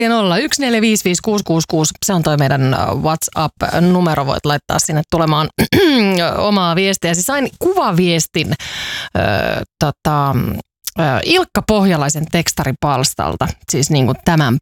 Ja 01455666, se on toi meidän WhatsApp-numero, voit laittaa sinne tulemaan omaa viestiä. Sain kuvaviestin Ilkka Pohjalaisen tekstaripalstalta, siis niin kuin tämän